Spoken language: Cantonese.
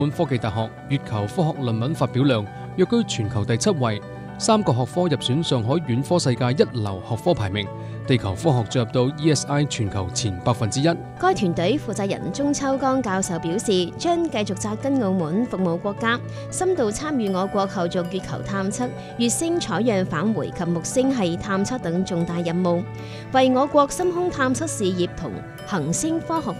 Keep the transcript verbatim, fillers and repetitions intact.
本科技大學月球科學論文發表量躍居全球第七位，三個學科入選上海院科世界一流學科排名，地球科學進入到 E S I 全球前百分之一。 該團隊負責人鍾秋剛教授表示，將繼續扎根澳門，服務國家，深度參與我國後續月球探測、月星採樣返回及木星系探測等重大任務，為我國深空探測事業同行星科學